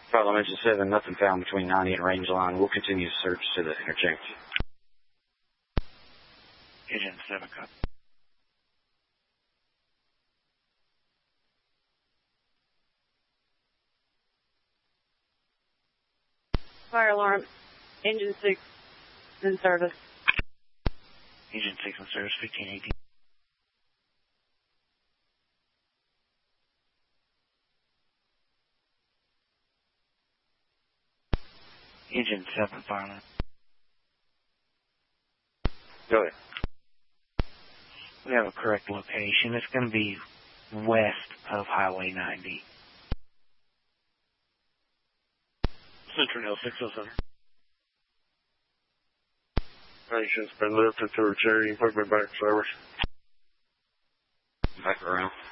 Problem engine 7, nothing found between 90 and range line. We'll continue to search to the interchange. Engine 7, copy. Fire alarm. Engine 6 in service. Engine 6 in service, 1518. Engine 7, fire alarm. Go ahead. We have a correct location. It's going to be west of Highway 90. Central 607. Station's been lifted to return equipment back to service. Back around.